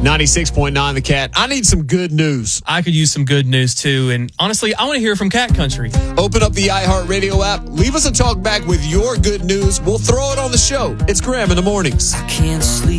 96.9 The Cat. I need some good news. I could use some good news, too. And honestly, I want to hear from Cat Country. Open up the iHeartRadio app. Leave us a talk back with your good news. We'll throw it on the show. It's Graham in the mornings. I can't sleep.